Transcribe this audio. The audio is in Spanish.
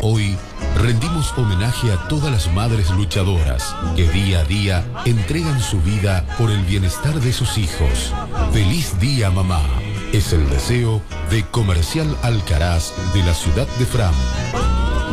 Hoy rendimos homenaje a todas las madres luchadoras que día a día entregan su vida por el bienestar de sus hijos. ¡Feliz día, mamá! Es el deseo de Comercial Alcaraz de la ciudad de Fram.